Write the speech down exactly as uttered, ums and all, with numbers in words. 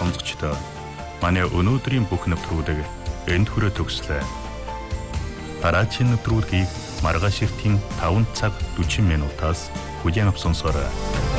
сонсогчдоо манай өнөөдрийн бүх нэвтрүүлэг энд хүрээ төгслөө. Дараагийн нэвтрүүлгийг маргааш эртийн таван цаг дөрвөн минутаас хүлээн авсан сорой.